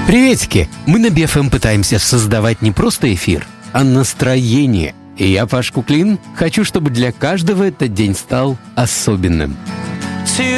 Приветики! Мы на BFM пытаемся создавать не просто эфир, а настроение. И я, Паш Куклин, хочу, чтобы для каждого этот день стал особенным.